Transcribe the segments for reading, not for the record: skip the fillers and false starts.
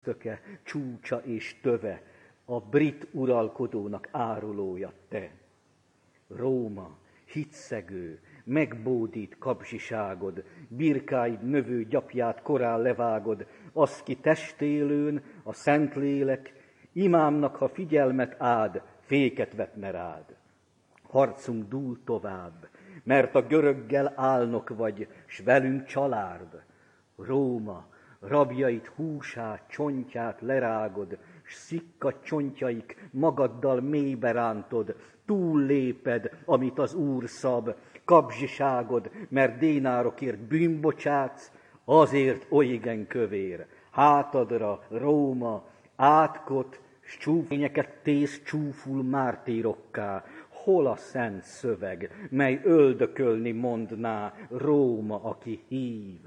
ösztöke, csúcsa és töve, a brit uralkodónak árulója te. Róma, hitszegő, megbódít kapzsiságod, birkáid növő gyapját korán levágod, az ki testélőn, a Szentlélek, imámnak, ha figyelmet áld, féket vetne rád. Harcunk dúl tovább, mert a göröggel álnok vagy, s velünk család. Róma, rabjait húsát, csontját lerágod, s szikkat csontjaik magaddal mélybe rántod, túlléped, amit az Úr szab, kapzsiságod, mert dénárokért bűnbocsátsz, azért olygen kövér. Hátadra, Róma, átkot, s csúfényeket tész csúful mártírokká. Hol a szent szöveg, mely öldökölni mondná Róma, aki hív?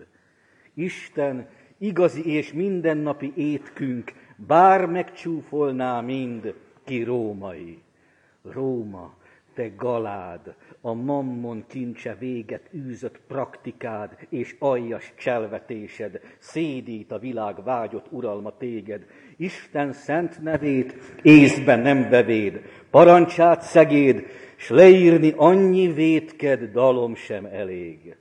Isten igazi és mindennapi étkünk, bár megcsúfolná mind, ki római. Róma, te galád, a mammon kincse véget űzött praktikád és aljas cselvetésed, szédít a világ vágyott uralma téged. Isten szent nevét észben nem vevéd, parancsát szegéd, s leírni annyi vétked dalom sem elég.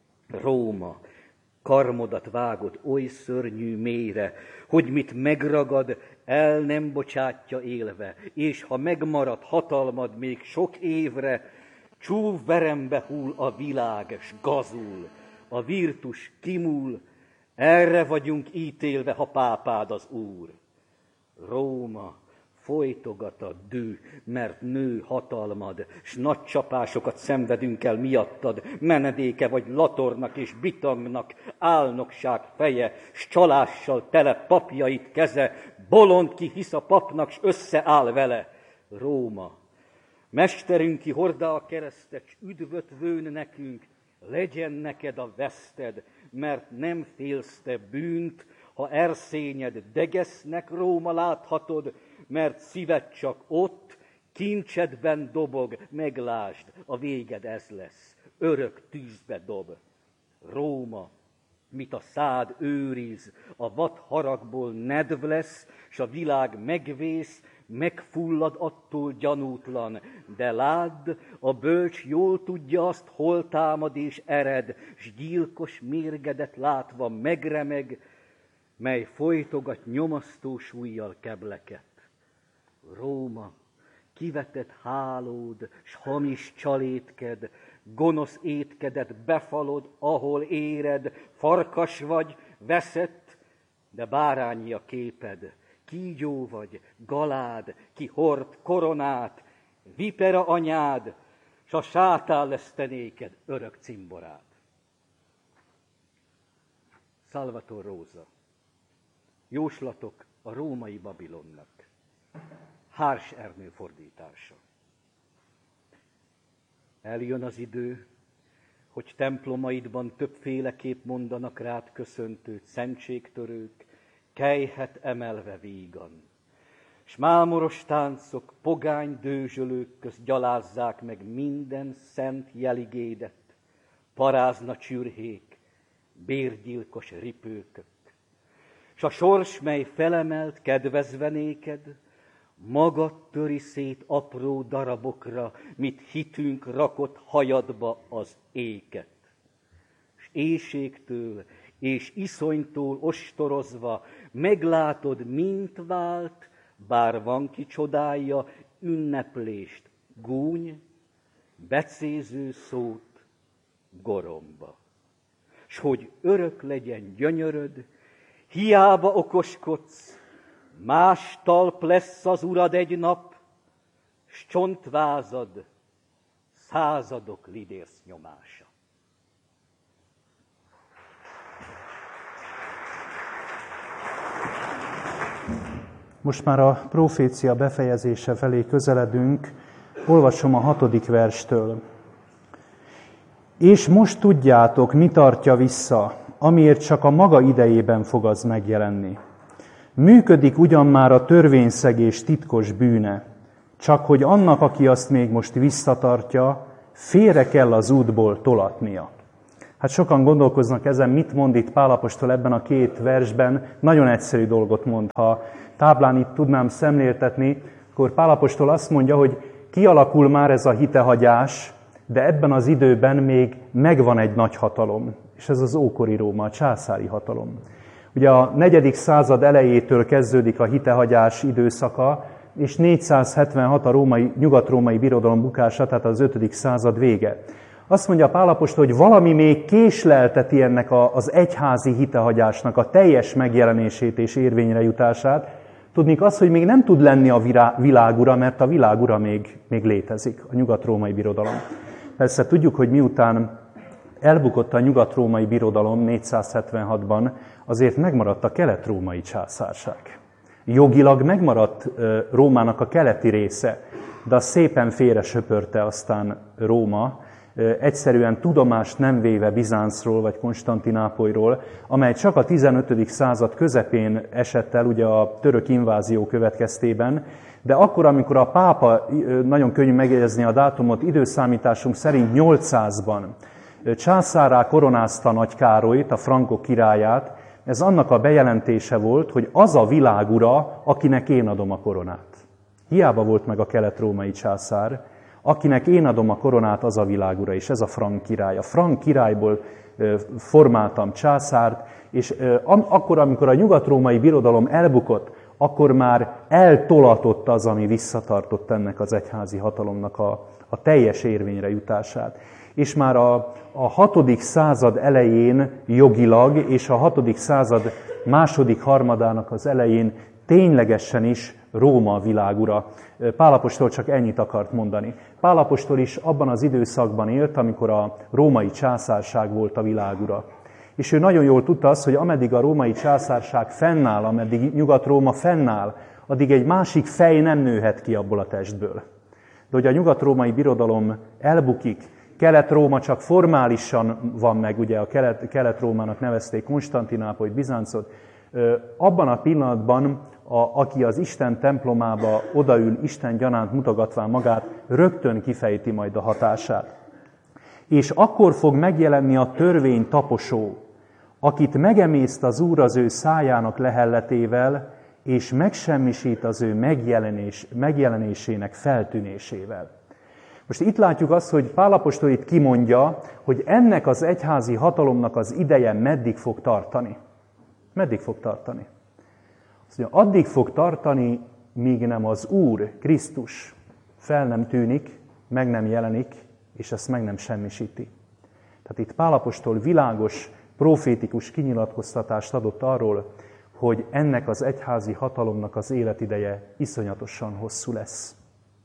Róma, karmodat vágod oly szörnyű mélyre, hogy mit megragad, el nem bocsátja élve, és ha megmarad hatalmad még sok évre, csúfverembe hull a világ, s gazul, a virtus kimúl, erre vagyunk ítélve, ha pápád az Úr. Róma, folytogat a dű, mert nő hatalmad, s nagy csapásokat szenvedünk el miattad, menedéke vagy latornak és bitangnak, álnokság feje, s csalással tele papjait keze, bolond ki hisz a papnak, s összeáll vele. Róma, mesterünk ki hordá a keresztet, s üdvöt vőn nekünk, legyen neked a veszted, mert nem félsz te bűnt, ha erszényed degesznek, Róma, láthatod, mert szíved csak ott, kincsedben dobog, meglásd, a véged ez lesz, örök tűzbe dob. Róma, mit a szád őriz, a vad haragból nedv lesz, s a világ megvész, megfullad attól gyanútlan, de ládd, a bölcs jól tudja azt, hol támad és ered, s gyilkos mérgedet látva megremeg, mely folytogat nyomasztó súllyal kebleket. Róma, kivetett hálód, s hamis csalétked, gonosz étkedet befalod, ahol éred, farkas vagy, veszett, de bárányi a képed, kígyó vagy, galád, ki hord koronát, vipera anyád, s a sátán lesz te néked örök cimborád. Salvator Rosa. Jóslatok a római Babilonnak. Hárs Ernő fordítása. Eljön az idő, hogy templomaidban többféleképp mondanak rád köszöntőt szentségtörők, kelyhet emelve vígan. S mámoros táncok, pogány dőzsölők közt gyalázzák meg minden szent jeligédet, parázna csürhék, bérgyilkos ripőkök. S a sors, mely felemelt kedvezve néked, magad töri szét apró darabokra, mit hitünk rakott hajadba az éket. S éhségtől és iszonytól ostorozva meglátod, mint vált, bár van ki csodálja, ünneplést, gúny, becéző szót goromba. S hogy örök legyen gyönyöröd, hiába okoskodsz, más talp lesz az urad egy nap, s csontvázad századok lidérc nyomása. Most már a profécia befejezése felé közeledünk, olvasom a 6. verstől. És most tudjátok, mi tartja vissza, amiért csak a maga idejében fog az megjelenni. Működik ugyan már a törvényszegés titkos bűne, csak hogy annak, aki azt még most visszatartja, félre kell az útból tolatnia. Hát sokan gondolkoznak ezen, mit mond itt Pál apostol ebben a két versben. Nagyon egyszerű dolgot mond. Ha táblán itt tudnám szemléltetni, akkor Pál apostol azt mondja, hogy kialakul már ez a hitehagyás, de ebben az időben még megvan egy nagy hatalom, és ez az ókori Róma, a császári hatalom. Ugye a 4. század elejétől kezdődik a hitehagyás időszaka, és 476 a nyugat-római birodalom bukása, tehát az 5. század vége. Azt mondja Pál apostol, hogy valami még késlelteti ennek az egyházi hitehagyásnak a teljes megjelenését és érvényre jutását. Tudnék az, hogy még nem tud lenni a világura, mert a világura még létezik, a nyugat-római birodalom. Persze tudjuk, hogy miután elbukott a nyugat-római birodalom 476-ban, azért megmaradt a kelet-római császárság. Jogilag megmaradt Rómának a keleti része, de szépen félre söpörte aztán Róma, egyszerűen tudomást nem véve Bizáncról vagy Konstantinápolyról, amely csak a 15. század közepén esett el, ugye a török invázió következtében, de akkor, amikor a pápa, nagyon könnyű megjegyezni a dátumot, időszámításunk szerint 800-ban császárrá koronázta Nagy Károlyt, a frankok királyát, ez annak a bejelentése volt, hogy az a világura, akinek én adom a koronát. Hiába volt meg a kelet-római császár, akinek én adom a koronát, az a világura, és ez a frank király. A frank királyból formáltam császárt, és akkor, amikor a nyugat-római birodalom elbukott, akkor már eltolatott az, ami visszatartott ennek az egyházi hatalomnak a teljes érvényre jutását. És már a 6. század elején jogilag, és a 6. század második harmadának az elején ténylegesen is Róma a világura. Pál apostol csak ennyit akart mondani. Pál apostol is abban az időszakban élt, amikor a római császárság volt a világura. És ő nagyon jól tudta azt, hogy ameddig a római császárság fennáll, ameddig Nyugat-Róma fennáll, addig egy másik fej nem nőhet ki abból a testből. De hogy a nyugat-római birodalom elbukik, Kelet-Róma csak formálisan van meg, ugye a Kelet-Rómának nevezték Konstantinápolyt, Bizáncot, abban a pillanatban, aki az Isten templomába odaül, Isten gyanánt mutogatván magát, rögtön kifejti majd a hatását. És akkor fog megjelenni a törvény taposó, akit megemészt az Úr az ő szájának lehelletével, és megsemmisít az ő megjelenésének feltűnésével. Most itt látjuk azt, hogy Pál apostol itt kimondja, hogy ennek az egyházi hatalomnak az ideje meddig fog tartani. Meddig fog tartani? Azt mondja, addig fog tartani, míg nem az Úr, Krisztus fel nem tűnik, meg nem jelenik, és ezt meg nem semmisíti. Tehát itt Pál apostol világos, profétikus kinyilatkoztatást adott arról, hogy ennek az egyházi hatalomnak az életideje iszonyatosan hosszú lesz.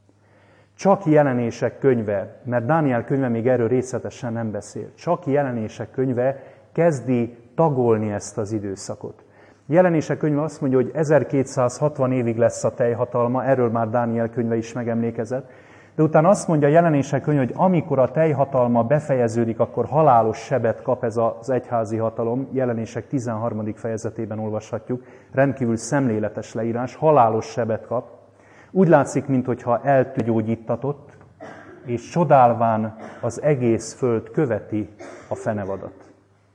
Csak Jelenések könyve, mert Dániel könyve még erről részletesen nem beszél, csak Jelenések könyve kezdi tagolni ezt az időszakot. Jelenések könyve azt mondja, hogy 1260 évig lesz a teljhatalma, erről már Dániel könyve is megemlékezett, de utána azt mondja Jelenések könyve, hogy amikor a teljhatalma befejeződik, akkor halálos sebet kap ez az egyházi hatalom. Jelenések 13. fejezetében olvashatjuk, rendkívül szemléletes leírás, halálos sebet kap. Úgy látszik, minthogyha elgyógyítatott, és csodálván az egész föld követi a fenevadat.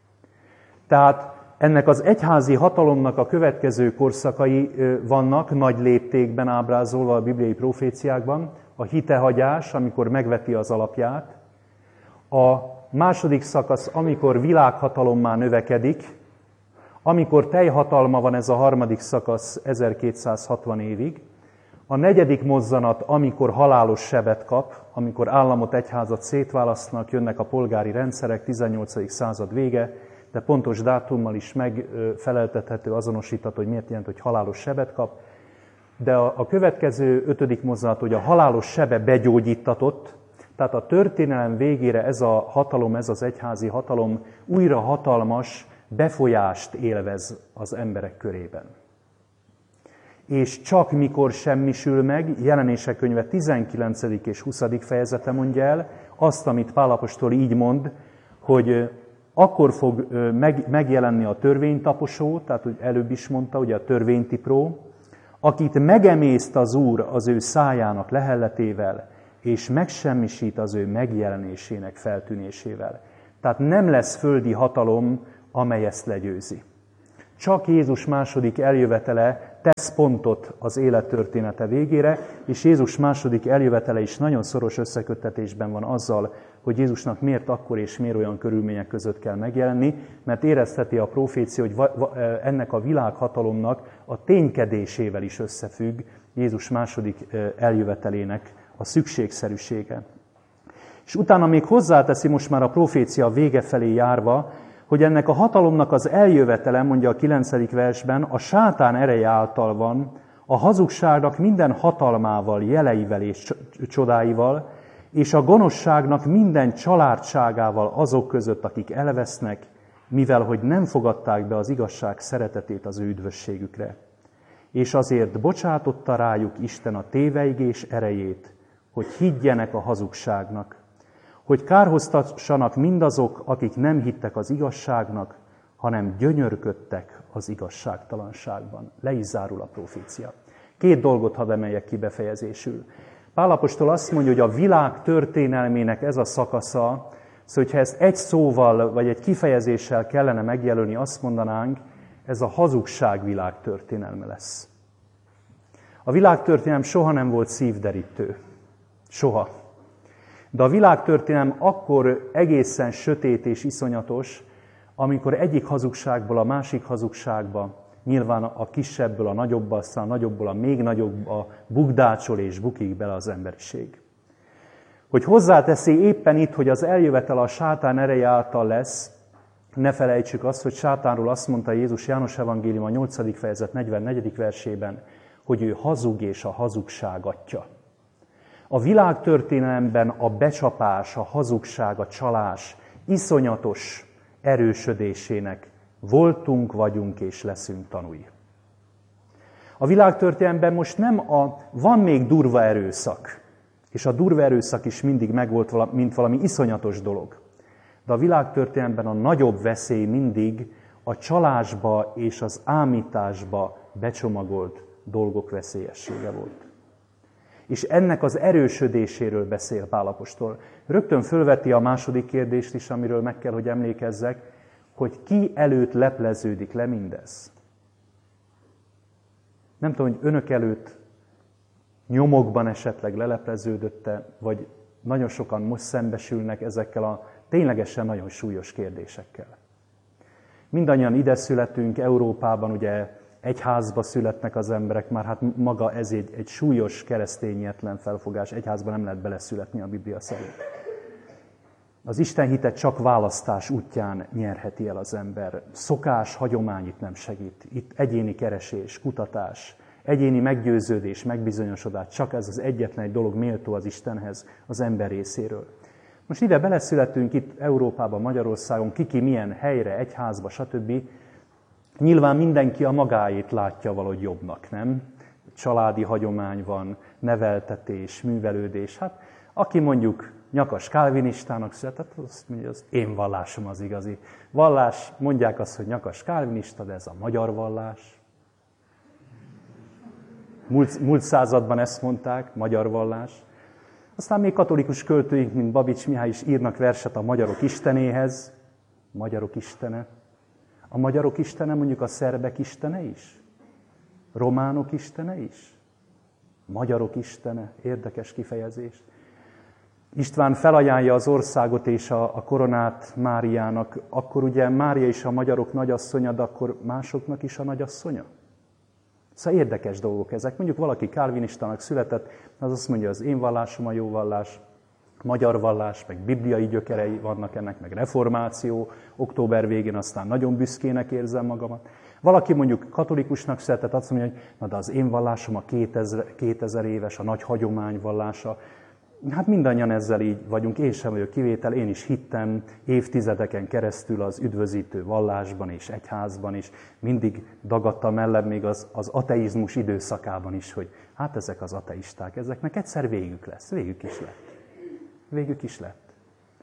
Tehát ennek az egyházi hatalomnak a következő korszakai vannak, nagy léptékben ábrázolva a bibliai proféciákban. A hitehagyás, amikor megveti az alapját. A második szakasz, amikor világhatalommá növekedik. Amikor teljhatalma van, ez a harmadik szakasz 1260 évig. A negyedik mozzanat, amikor halálos sebet kap, amikor államot, egyházat szétválasztnak, jönnek a polgári rendszerek, 18. század vége, de pontos dátummal is megfeleltethető, azonosítható, hogy miért jelent, hogy halálos sebet kap. De a következő 5. mozzanat, hogy a halálos sebe begyógyítatott, tehát a történelem végére ez a hatalom, ez az egyházi hatalom újra hatalmas befolyást élvez az emberek körében. És csak mikor semmisül meg, Jelenések könyve 19. és 20. fejezete mondja el azt, amit Pál apostol így mond, hogy akkor fog megjelenni a törvénytaposó, tehát hogy előbb is mondta, ugye a törvénytipró, akit megemészt az Úr az ő szájának lehelletével, és megsemmisít az ő megjelenésének feltűnésével. Tehát nem lesz földi hatalom, amely ezt legyőzi. Csak Jézus második eljövetele tesz pontot az élettörténete végére, és Jézus második eljövetele is nagyon szoros összeköttetésben van azzal, hogy Jézusnak miért akkor és miért olyan körülmények között kell megjelenni, mert érezteti a profécia, hogy ennek a világhatalomnak a ténykedésével is összefügg Jézus második eljövetelének a szükségszerűsége. És utána még hozzáteszi most már a profécia vége felé járva, hogy ennek a hatalomnak az eljövetele, mondja a 9. versben, a sátán ereje által van, a hazugságnak minden hatalmával, jeleivel és csodáival, és a gonoszságnak minden családságával azok között, akik elvesznek, mivel hogy nem fogadták be az igazság szeretetét az ő üdvösségükre. És azért bocsátotta rájuk Isten a téveigés erejét, hogy higgyenek a hazugságnak, hogy kárhoztassanak mindazok, akik nem hittek az igazságnak, hanem gyönyörködtek az igazságtalanságban. Le is zárul a profécia. 2 dolgot hadd emeljek ki befejezésül. Pál apostol azt mondja, hogy a világ történelmének ez a szakasza, szóval, hogyha ezt egy szóval vagy egy kifejezéssel kellene megjelölni, azt mondanánk, ez a hazugság világtörténelme lesz. A világtörténelem soha nem volt szívderítő. Soha. De a világtörténelem akkor egészen sötét és iszonyatos, amikor egyik hazugságból a másik hazugságba, nyilván a kisebből a nagyobbba, aztán a nagyobbból a még nagyobbba bukdácsol és bukik bele az emberiség. Hogy hozzáteszi éppen itt, hogy az eljövetel a sátán ereje által lesz, ne felejtsük azt, hogy sátánról azt mondta Jézus János evangélium a 8. fejezet 44. versében, hogy ő hazug és a hazugság atya. A világtörténelemben a becsapás, a hazugság, a csalás iszonyatos erősödésének voltunk, vagyunk és leszünk tanúi. A világtörténelemben most van még durva erőszak, és a durva erőszak is mindig megvolt, mint valami iszonyatos dolog. De a világtörténelemben a nagyobb veszély mindig a csalásba és az ámításba becsomagolt dolgok veszélyessége volt. És ennek az erősödéséről beszél Pál apostol. Rögtön fölveti a második kérdést is, amiről meg kell, hogy emlékezzek, hogy ki előtt lepleződik le mindez. Nem tudom, hogy önök előtt nyomokban esetleg lelepleződötte, vagy nagyon sokan most szembesülnek ezekkel a ténylegesen nagyon súlyos kérdésekkel. Mindannyian ide születünk, Európában ugye egyházba születnek az emberek, már hát maga ez egy súlyos keresztényetlen felfogás, egyházba nem lehet beleszületni a Biblia szerint. Az Isten hitet csak választás útján nyerheti el az ember. Szokás, hagyomány itt nem segít. Itt egyéni keresés, kutatás, egyéni meggyőződés, megbizonyosodás, csak ez az egyetlen egy dolog méltó az Istenhez az ember részéről. Most ide beleszületünk, itt Európában, Magyarországon, ki milyen helyre, egyházba, stb. Nyilván mindenki a magáét látja valahogy jobbnak, nem? Családi hagyomány van, neveltetés, művelődés. Hát aki mondjuk nyakas kálvinistának született, azt mondja, az én vallásom az igazi vallás. Mondják azt, hogy nyakas kálvinista, de ez a magyar vallás. Múlt században ezt mondták, magyar vallás. Aztán még katolikus költőink, mint Babics Mihály is írnak verset a magyarok istenéhez. Magyarok istene. A magyarok istene mondjuk a szerbek istene is? Románok istene is? Magyarok istene, érdekes kifejezés. István felajánlja az országot és a koronát Máriának, akkor ugye Mária is a magyarok nagyasszonya, de akkor másoknak is a nagyasszonya? Szóval érdekes dolgok ezek. Mondjuk valaki kálvinistának született, az azt mondja, az én vallásom a jó vallás, magyar vallás, meg bibliai gyökerei vannak ennek, meg reformáció, október végén aztán nagyon büszkének érzem magamat. Valaki mondjuk katolikusnak született, azt mondja, hogy na de az én vallásom a 2000 éves, a nagy hagyomány vallása. Hát mindannyian ezzel így vagyunk, én sem vagyok kivétel, én is hittem évtizedeken keresztül az üdvözítő vallásban és egyházban is. Mindig dagadtam mellett még az ateizmus időszakában is, hogy hát ezek az ateisták, ezeknek egyszer végük lesz, végük is lett. Végük is lett.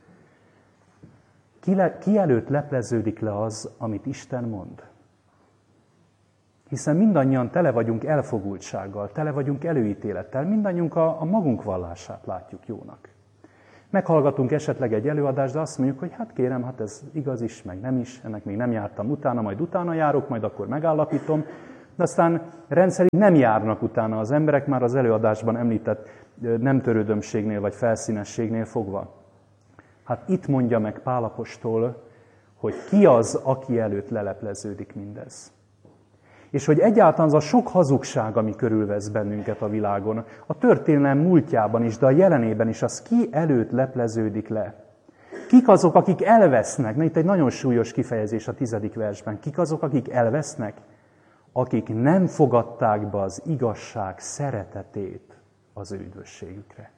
Ki előtt lepleződik le az, amit Isten mond? Hiszen mindannyian tele vagyunk elfogultsággal, tele vagyunk előítélettel, mindannyiunk a magunk vallását látjuk jónak. Meghallgatunk esetleg egy előadást, de azt mondjuk, hogy hát kérem, hát ez igaz is, meg nem is, ennek még nem jártam utána, majd utána járok, majd akkor megállapítom. De aztán rendszerint nem járnak utána az emberek már az előadásban említett nem törődömségnél vagy felszínességnél fogva. Hát itt mondja meg Pál apostol, hogy ki az, aki előtt lelepleződik mindez. És hogy egyáltalán az a sok hazugság, ami körülvesz bennünket a világon, a történelem múltjában is, de a jelenében is, az ki előtt lepleződik le. Kik azok, akik elvesznek? Na itt egy nagyon súlyos kifejezés a 10. versben. Kik azok, akik elvesznek? Akik nem fogadták be az igazság szeretetét az ő üdvösségükre.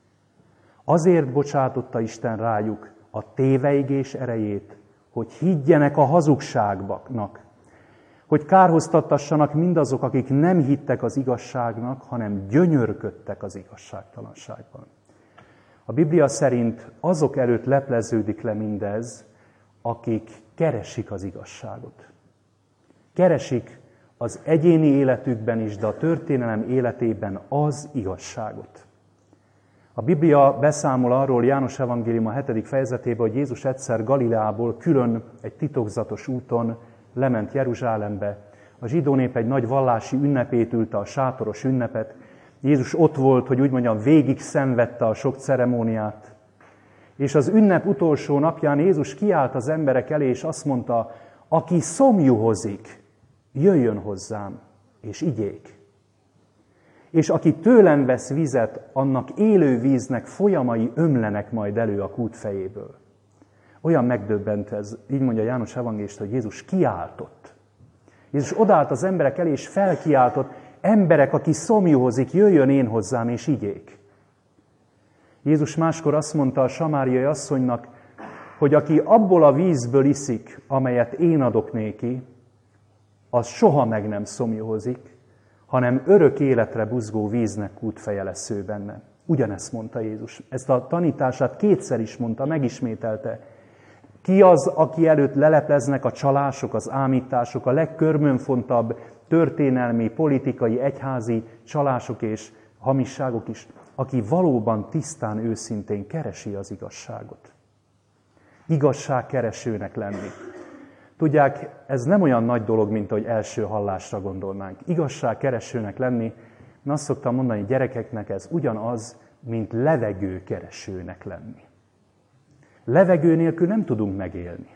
Azért bocsátotta Isten rájuk a téveigés erejét, hogy higgyenek a hazugságnak, hogy kárhoztattassanak mindazok, akik nem hittek az igazságnak, hanem gyönyörködtek az igazságtalanságban. A Biblia szerint azok előtt lepleződik le mindez, akik keresik az igazságot. Keresik az egyéni életükben is, de a történelem életében az igazságot. A Biblia beszámol arról János evangélium a 7. fejezetében, hogy Jézus egyszer Galileából külön egy titokzatos úton lement Jeruzsálembe. A zsidó nép egy nagy vallási ünnepét ülte, a sátoros ünnepet. Jézus ott volt, hogy úgy mondjam, végig szenvedte a sok ceremóniát. És az ünnep utolsó napján Jézus kiállt az emberek elé, és azt mondta, aki szomjuhozik, jöjjön hozzám, és igyék. És aki tőlem vesz vizet, annak élő víznek folyamai ömlenek majd elő a kút fejéből. Olyan megdöbbentő ez, így mondja János evangélista, hogy Jézus kiáltott. Jézus odállt az emberek elé, és felkiáltott, emberek, aki szomjuhozik, jöjjön én hozzám, és igyék. Jézus máskor azt mondta a samáriai asszonynak, hogy aki abból a vízből iszik, amelyet én adok néki, az soha meg nem szomjuhozik, hanem örök életre buzgó víznek kútfeje lesz ő benne. Ugyanezt mondta Jézus. Ezt a tanítását kétszer is mondta, megismételte. Ki az, aki előtt lelepleznek a csalások, az ámítások, a legkörmönfontabb történelmi, politikai, egyházi csalások és hamisságok is, aki valóban tisztán, őszintén keresi az igazságot. Igazságkeresőnek lenni. Tudják, ez nem olyan nagy dolog, mint ahogy első hallásra gondolnánk. Igazságkeresőnek lenni, én azt szoktam mondani gyerekeknek, ez ugyanaz, mint levegőkeresőnek lenni. Levegő nélkül nem tudunk megélni.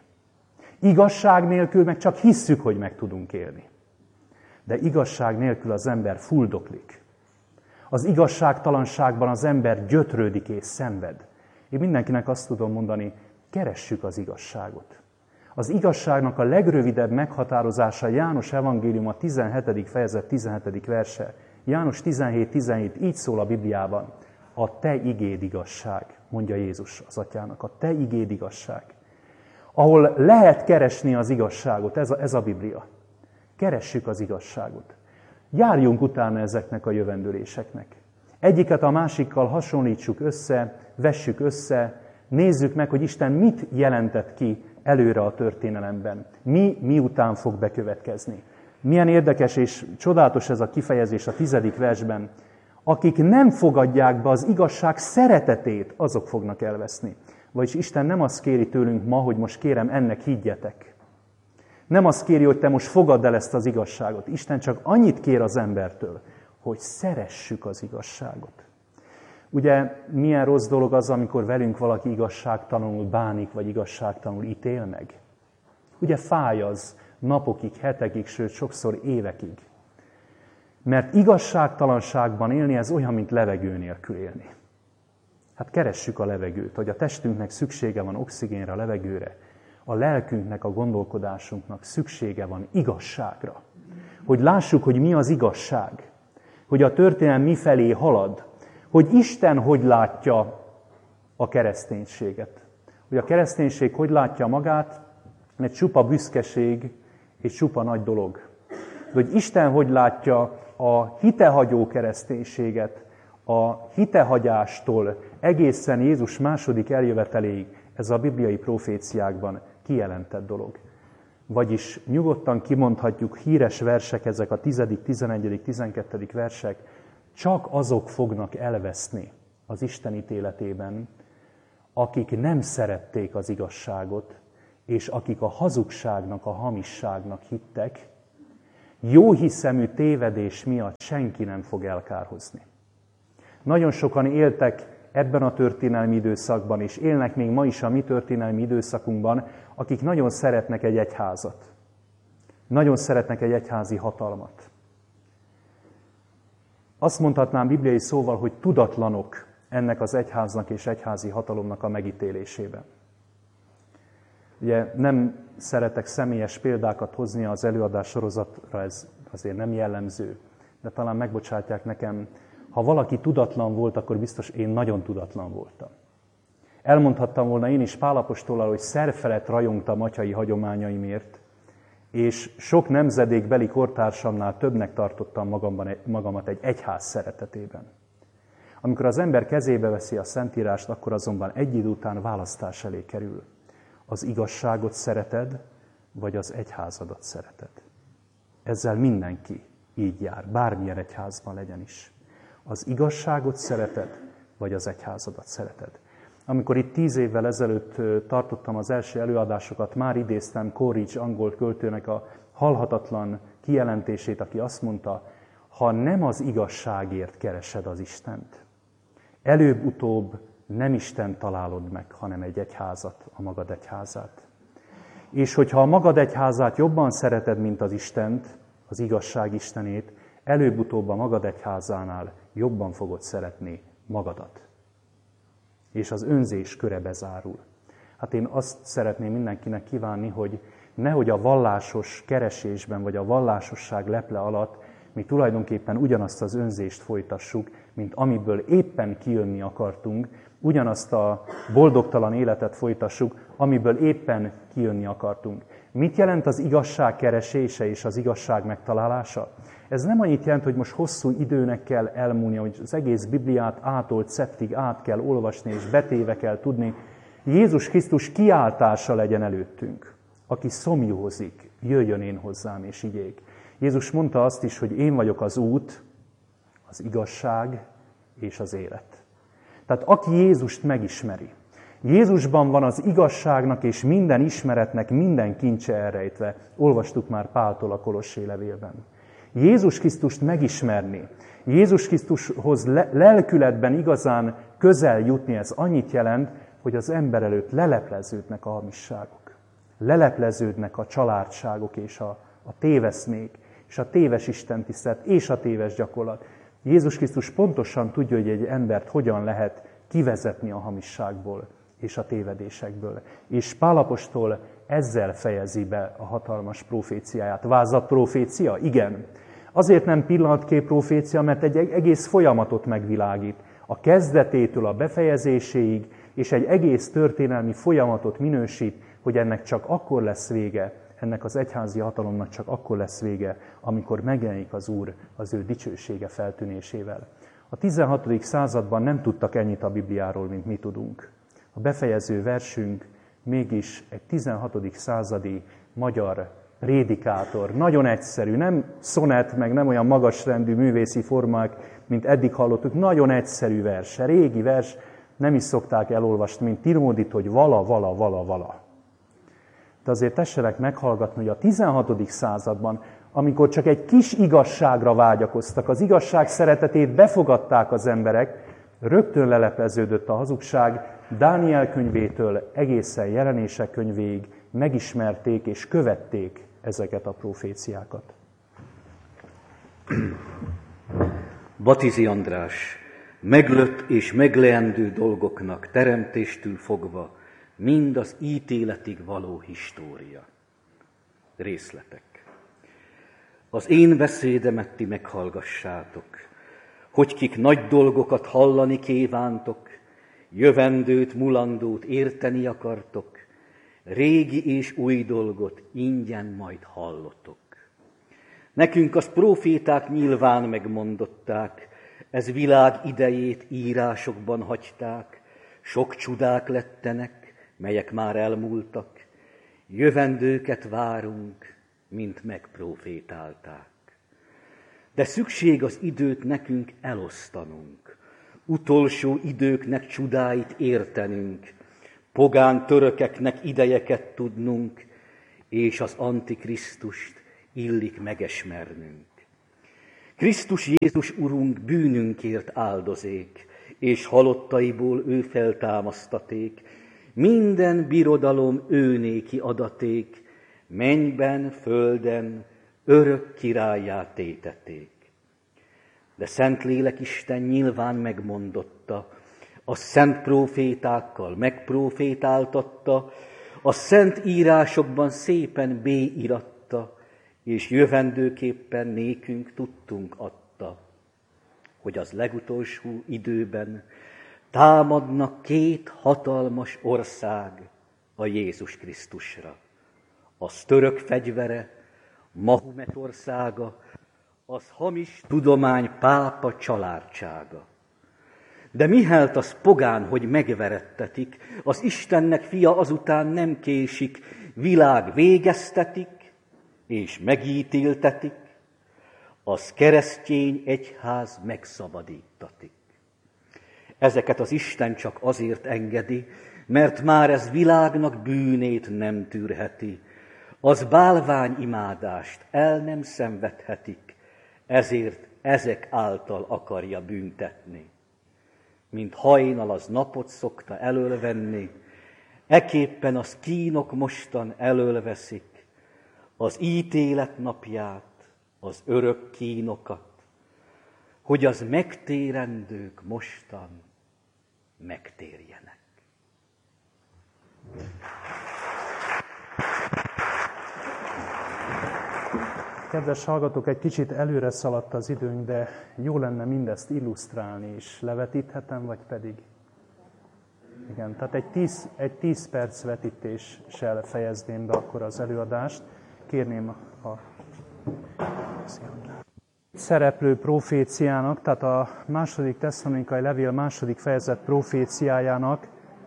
Igazság nélkül meg csak hisszük, hogy meg tudunk élni. De igazság nélkül az ember fuldoklik. Az igazságtalanságban az ember gyötrődik és szenved. Én mindenkinek azt tudom mondani, keressük az igazságot. Az igazságnak a legrövidebb meghatározása János evangélium a 17. fejezet 17. verse. János 17:17 így szól a Bibliában. A te igéd igazság, mondja Jézus az atyának. A te igéd igazság. Ahol lehet keresni az igazságot, ez a Biblia. Keressük az igazságot. Járjunk utána ezeknek a jövendőléseknek. Egyiket a másikkal hasonlítsuk össze, vessük össze, nézzük meg, hogy Isten mit jelentett ki előre a történelemben. Miután fog bekövetkezni. Milyen érdekes és csodálatos ez a kifejezés a 10. versben. Akik nem fogadják be az igazság szeretetét, azok fognak elveszni. Vagyis Isten nem azt kéri tőlünk ma, hogy most kérem, ennek higgyetek. Nem azt kéri, hogy te most fogadd el ezt az igazságot. Isten csak annyit kér az embertől, hogy szeressük az igazságot. Ugye milyen rossz dolog az, amikor velünk valaki igazságtalanul bánik, vagy igazságtalanul ítél meg? Ugye fáj az napokig, hetekig, sőt sokszor évekig. Mert igazságtalanságban élni, ez olyan, mint levegő nélkül élni. Hát keressük a levegőt, hogy a testünknek szüksége van oxigénre, a levegőre. A lelkünknek, a gondolkodásunknak szüksége van igazságra. Hogy lássuk, hogy mi az igazság. Hogy a történelem mifelé halad. Hogy Isten hogy látja a kereszténységet. Hogy a kereszténység hogy látja magát, egy csupa büszkeség és csupa nagy dolog. Hogy Isten hogy látja a hitehagyó kereszténységet, a hitehagyástól egészen Jézus második eljöveteléig, ez a bibliai proféciákban kijelentett dolog. Vagyis nyugodtan kimondhatjuk, híres versek, ezek a 10., 11., 12. versek, csak azok fognak elveszni az Isten ítéletében, akik nem szerették az igazságot, és akik a hazugságnak, a hamisságnak hittek, jóhiszemű tévedés miatt senki nem fog elkárhozni. Nagyon sokan éltek ebben a történelmi időszakban, és élnek még ma is a mi történelmi időszakunkban, akik nagyon szeretnek egy egyházat. Nagyon szeretnek egy egyházi hatalmat. Azt mondhatnám bibliai szóval, hogy tudatlanok ennek az egyháznak és egyházi hatalomnak a megítélésében. Ugye nem szeretek személyes példákat hozni az előadás sorozatra, ez azért nem jellemző, de talán megbocsátják nekem, ha valaki tudatlan volt, akkor biztos én nagyon tudatlan voltam. Elmondhattam volna én is Pál apostollal, hogy szerfelett rajongtam atyai hagyományaimért, és sok nemzedékbeli kortársamnál többnek tartottam magamat egy egyház szeretetében. Amikor az ember kezébe veszi a Szentírást, akkor azonban egy idő után választás elé kerül. Az igazságot szereted, vagy az egyházadat szereted? Ezzel mindenki így jár, bármilyen egyházban legyen is. Az igazságot szereted, vagy az egyházadat szereted? Amikor itt 10 évvel ezelőtt tartottam az első előadásokat, már idéztem Coleridge angol költőnek a halhatatlan kijelentését, aki azt mondta, ha nem az igazságért keresed az Istent, előbb-utóbb nem Isten találod meg, hanem egy egyházat, a magad egyházát. És hogyha a magad egyházát jobban szereted, mint az Istent, az igazság Istenét, előbb-utóbb a magad egyházánál jobban fogod szeretni magadat. És az önzés köre bezárul. Hát én azt szeretném mindenkinek kívánni, hogy nehogy a vallásos keresésben, vagy a vallásosság leple alatt mi tulajdonképpen ugyanazt az önzést folytassuk, mint amiből éppen kijönni akartunk, ugyanazt a boldogtalan életet folytassuk, amiből éppen kijönni akartunk. Mit jelent az igazság keresése és az igazság megtalálása? Ez nem annyit jelent, hogy most hosszú időnek kell elmúlni, hogy az egész Bibliát ától szettig át kell olvasni, és betéve kell tudni. Jézus Krisztus kiáltása legyen előttünk. Aki szomjúhozik, jöjjön én hozzám, és igyék. Jézus mondta azt is, hogy én vagyok az út, az igazság és az élet. Tehát aki Jézust megismeri, Jézusban van az igazságnak és minden ismeretnek minden kincse elrejtve. Olvastuk már Páltól a Kolossé levélben. Jézus Krisztust megismerni, Jézus Krisztushoz lelkületben igazán közel jutni, ez annyit jelent, hogy az ember előtt lelepleződnek a hamisságok. Lelepleződnek a családságok és a téveszmék, és a téves istentisztelet, és a téves gyakorlat. Jézus Krisztus pontosan tudja, hogy egy embert hogyan lehet kivezetni a hamisságból és a tévedésekből. És Pál apostol ezzel fejezi be a hatalmas proféciáját. Vázlatprofécia? Igen. Azért nem pillanatkép profécia, mert egy egész folyamatot megvilágít. A kezdetétől a befejezéséig, és egy egész történelmi folyamatot minősít, hogy ennek csak akkor lesz vége, ennek az egyházi hatalomnak csak akkor lesz vége, amikor megjelenik az Úr az ő dicsősége feltűnésével. A 16. században nem tudtak ennyit a Bibliáról, mint mi tudunk. A befejező versünk mégis egy 16. századi magyar prédikátor. Nagyon egyszerű, nem szonett, meg nem olyan magasrendű művészi formák, mint eddig hallottuk. Nagyon egyszerű vers, régi vers, nem is szokták elolvasni, mint Tirmódit, hogy vala. De azért tessenek meghallgatni, hogy a 16. században, amikor csak egy kis igazságra vágyakoztak, az igazság szeretetét befogadták az emberek, rögtön lelepleződött a hazugság, Dániel könyvétől egészen Jelenések könyvéig megismerték és követték ezeket a proféciákat. Batizi András, meglött és megleendő dolgoknak teremtéstől fogva mind az ítéletig való história. Részletek. Az én beszédemet ti meghallgassátok, hogy kik nagy dolgokat hallani kívántok, jövendőt, mulandót érteni akartok, régi és új dolgot ingyen majd hallotok. Nekünk az próféták nyilván megmondották, ez világ idejét írásokban hagyták, sok csodák lettenek, melyek már elmúltak, jövendőket várunk, mint megprofétálták. De szükség az időt nekünk elosztanunk, utolsó időknek csodáit értenünk, pogán törökeknek idejeket tudnunk, és az Antikrisztust illik megesmernünk. Krisztus Jézus Urunk bűnünkért áldozék, és halottaiból ő feltámasztaték, minden birodalom őnéki adaték, mennyben, földön, örök királlyá téteték. De Szentlélek Isten nyilván megmondotta, a szent prófétákkal megprófétáltatta, a szent írásokban szépen béiratta, és jövendőképpen nékünk tudtunk adta, hogy az legutolsó időben támadnak két hatalmas ország a Jézus Krisztusra. Az török fegyvere, Mahomet országa, az hamis tudomány pápa családsága. De mihelt az pogán, hogy megverettetik, az Istennek fia azután nem késik, világ végeztetik, és megítéltetik, az keresztény egyház megszabadítatik. Ezeket az Isten csak azért engedi, mert már ez világnak bűnét nem tűrheti, az bálványimádást el nem szenvedhetik, ezért ezek által akarja büntetni. Mint hajnal az napot szokta elölvenni, eképpen az kínok mostan elölveszik, az ítélet napját, az örök kínokat, hogy az megtérendők mostan megtérjenek. Kedves hallgatók, egy kicsit előre szaladt az időnk, de jó lenne mindezt illusztrálni is. Levetíthetem, vagy pedig? Igen, tehát egy 10 perc vetítéssel fejezném be akkor az előadást. Kérném a szereplő proféciának, tehát a második Tesszalonikai levél második fejezet proféciájának.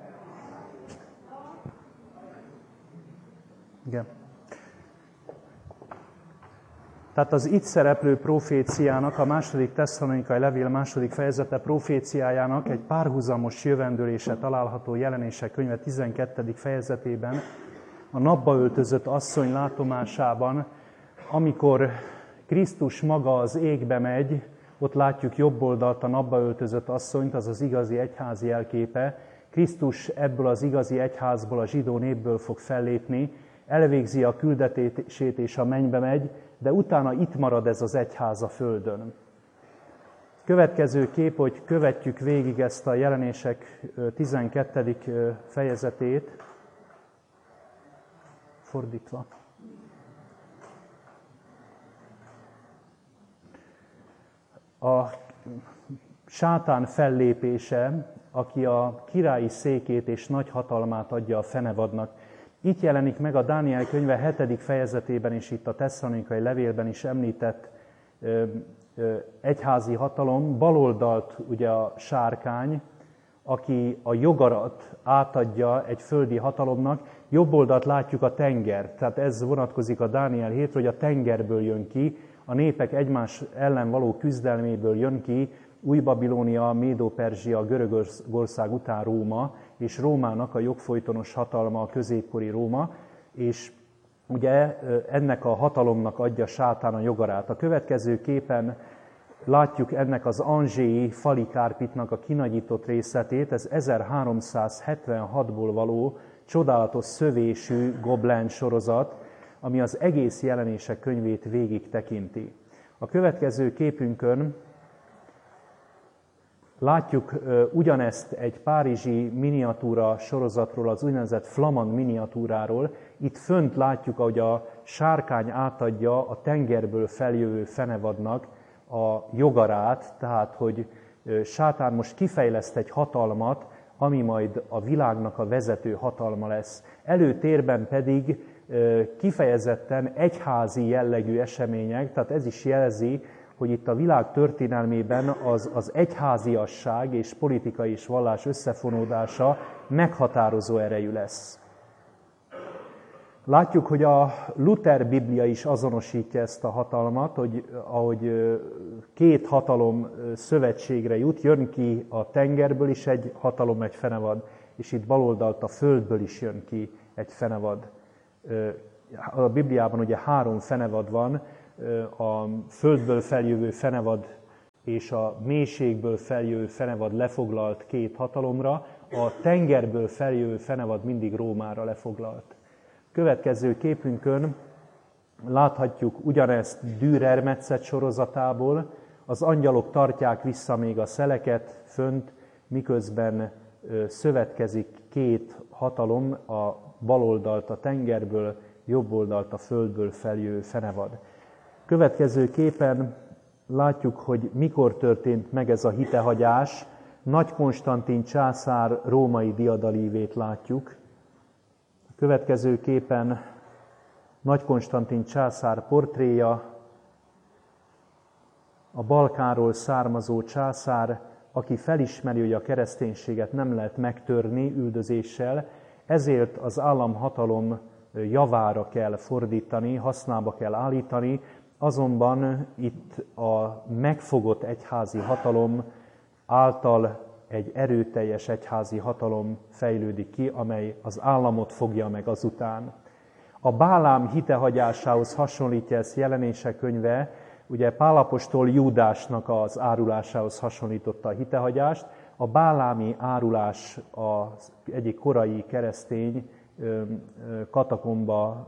Igen. Tehát az itt szereplő proféciának, a második Tesszalonikai levél második fejezete proféciájának egy párhuzamos jövendőlése található Jelenések könyve 12. fejezetében, a napba öltözött asszony látomásában, amikor Krisztus maga az égbe megy, ott látjuk jobb oldalt a napba öltözött asszonyt, az az igazi egyházi jelképe. Krisztus ebből az igazi egyházból, a zsidó népből fog fellépni, elvégzi a küldetését és a mennybe megy, de utána itt marad ez az egyház a földön. Következő kép, hogy követjük végig ezt a Jelenések 12. fejezetét, fordítva. A sátán fellépése, aki a királyi székét és nagy hatalmát adja a fenevadnak. Itt jelenik meg a Dániel könyve 7. fejezetében, és itt a Tesszalonikai levélben is említett egyházi hatalom. Baloldalt ugye a sárkány, aki a jogarat átadja egy földi hatalomnak, jobb oldalt látjuk a tenger. Tehát ez vonatkozik a Dániel 7-re, hogy a tengerből jön ki, a népek egymás ellen való küzdelméből jön ki Új-Babilónia, Médo-Perzsia, Görögország után Róma, és Rómának a jogfolytonos hatalma a középkori Róma, és ugye ennek a hatalomnak adja sátán a jogarát. A következő képen látjuk ennek az angéi fali kárpitnak a kinagyított részletét, ez 1376-ból való csodálatos szövésű goblen sorozat, ami az egész Jelenések könyvét végig tekinti. A következő képünkön látjuk ugyanezt egy párizsi miniatúra sorozatról, az úgynevezett flamand miniatúráról. Itt fönt látjuk, ahogy a sárkány átadja a tengerből feljövő fenevadnak a jogarát, tehát hogy sátán most kifejleszt egy hatalmat, ami majd a világnak a vezető hatalma lesz. Előtérben pedig kifejezetten egyházi jellegű események, tehát ez is jelzi, hogy itt a világ történelmében az egyháziasság és politikai és vallás összefonódása meghatározó erejű lesz. Látjuk, hogy a Luther Biblia is azonosítja ezt a hatalmat, hogy ahogy két hatalom szövetségre jut, jön ki a tengerből is egy hatalom, egy fenevad, és itt baloldalt a földből is jön ki egy fenevad. A Bibliában ugye 3 fenevad van, a földből feljövő fenevad és a mélységből feljövő fenevad lefoglalt 2 hatalomra, a tengerből feljövő fenevad mindig Rómára lefoglalt. Következő képünkön láthatjuk ugyanezt Dürer metszet sorozatából, az angyalok tartják vissza még a szeleket fönt, miközben szövetkezik 2 hatalom, a baloldalt a tengerből, jobb oldalt a földből feljövő fenevad. Következő képen látjuk, hogy mikor történt meg ez a hitehagyás. Nagy Konstantin császár római diadalívét látjuk. A következő képen Nagy Konstantin császár portréja, a Balkánról származó császár, aki felismeri, hogy a kereszténységet nem lehet megtörni üldözéssel, ezért az államhatalom javára kell fordítani, hasznába kell állítani, azonban itt a megfogott egyházi hatalom által egy erőteljes egyházi hatalom fejlődik ki, amely az államot fogja meg azután. A Bálám hitehagyásához hasonlítja ezt Jelenések könyve, ugye Pál apostol Júdásnak az árulásához hasonlította a hitehagyást, a bálámi árulás az egyik korai keresztény katakomba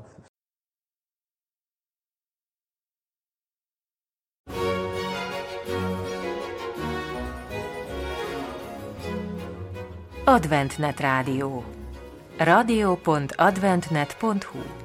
Adventnet Rádió. radio.adventnet.hu